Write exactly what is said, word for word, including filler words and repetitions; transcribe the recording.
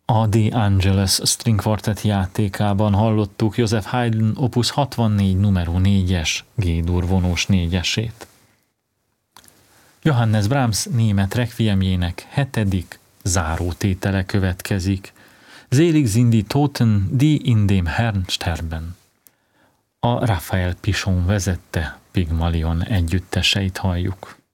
A The Angelus String Quartet játékában hallottuk Joseph Haydn opus hatvannégy numero négyes G-dur vonós négyesét. Johannes Brahms német requiemjének hetedik zárótétele következik. Selig sind die Toten, die in dem Herrn sterben. A Raphael Pichon vezette Pygmalion együtteseit halljuk.